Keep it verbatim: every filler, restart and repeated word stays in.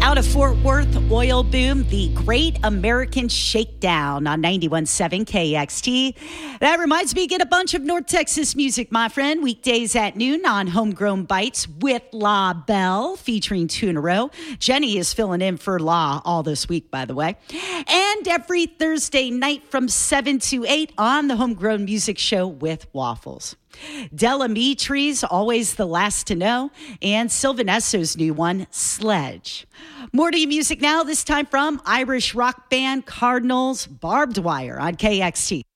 Out of Fort Worth oil boom, the Great American Shakedown on ninety-one point seven K X T. That reminds me, get a bunch of North Texas music, my friend. Weekdays at noon on Homegrown Bites with La Belle, featuring two in a row. Jenny is filling in for La all this week, by the way. And every Thursday night from seven to eight on the Homegrown Music Show with Waffles. Della Mitre's Always the Last to Know, and Sylvan Esso's new one, Sledge. More to your music now, this time from Irish rock band Cardinals Barbed Wire on K X T.